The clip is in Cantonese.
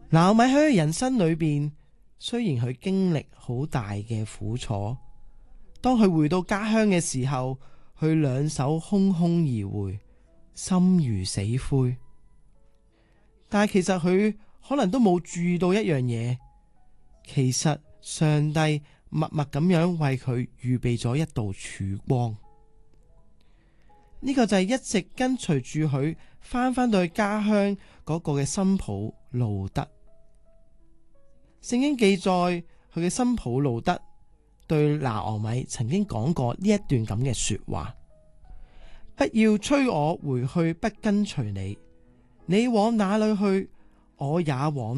拿俄米喺佢人生裏邊，雖然佢經歷好大嘅苦楚，當佢回到家鄉嘅時候，佢兩手空空而回，心如死灰。但係其實佢可能都冇注意到一樣嘢，其實上帝默默咁樣為佢預備咗一道曙光。呢個就係一直跟隨住佢翻到去家鄉嗰個嘅新抱路德。聖經記載佢嘅新抱路德對拿俄米曾經講過呢一段咁嘅說話：不要催我回去不跟隨你，你往哪裏去，我也往